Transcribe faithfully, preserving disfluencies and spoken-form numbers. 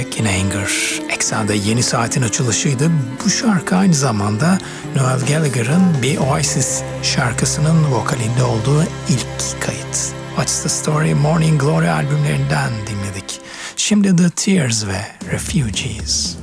Yine Anger, Eksa'da yeni saatin açılışıydı. Bu şarkı aynı zamanda Noel Gallagher'ın bir Oasis şarkısının vokalinde olduğu ilk kayıt. What's the Story, Morning Glory albümlerinden dinledik. Şimdi The Tears ve Refugees.